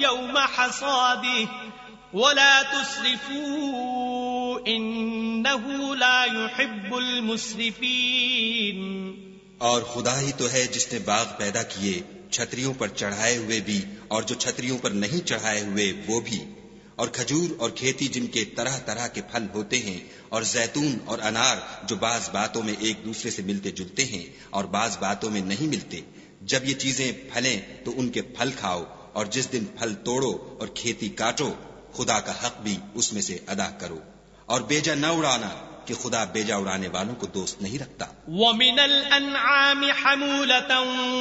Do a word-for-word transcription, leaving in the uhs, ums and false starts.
यौम हसादिह वला तुस्रिफू इन्नहु ला युहिब्बुल मुस्रिफीन। और खुदा ही तो है जिसने बाग पैदा किए, छतरियों पर चढ़ाए हुए भी और जो छतरियों पर नहीं चढ़ाए हुए वो भी, और खजूर और खेती जिनके तरह तरह के फल होते हैं, और जैतून और अनार जो बाज बातों में एक दूसरे से मिलते जुलते हैं और बाज बातों में नहीं मिलते। जब ये चीजें फलें तो उनके फल खाओ, और जिस दिन फल तोड़ो और खेती काटो, खुदा का हक भी उसमें से अदा करो, और बेजा न उड़ाना कि खुदा बेजा उड़ाने वालों को दोस्त नहीं रखता। वमिनल अन्आमि हमूलतन